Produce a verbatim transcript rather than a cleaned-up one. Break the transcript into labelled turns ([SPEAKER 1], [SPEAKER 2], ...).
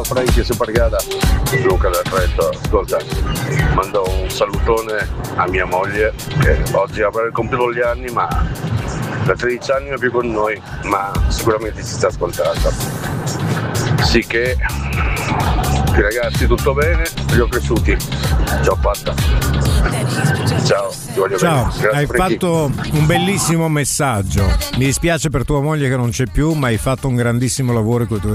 [SPEAKER 1] Franchi Supergada, Luca del Trento. Ascolta, mando un salutone a mia moglie che oggi avrà compiuto gli anni, ma da tredici anni è più con noi, ma sicuramente ci sta ascoltando. Sì che i ragazzi tutto bene, li ho cresciuti, ce l'ho fatta. Ciao, ti voglio
[SPEAKER 2] Ciao,
[SPEAKER 1] bene. Grazie,
[SPEAKER 2] hai
[SPEAKER 1] Franchi.
[SPEAKER 2] fatto un bellissimo messaggio. Mi dispiace per tua moglie che non c'è più, ma hai fatto un grandissimo lavoro con i tuoi